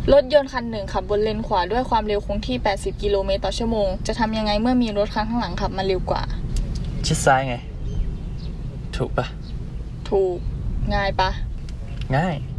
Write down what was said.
รถยนต์คันหนึ่งขับบนเลนขวาด้วยความเร็วคงที่80กิโลเมตรต่อชั่วโมงจะทำยังไงเมื่อมีรถคันข้างหลังขับมาเร็วกว่าชิดซ้ายไงถูกปะถูกง่ายปะง่าย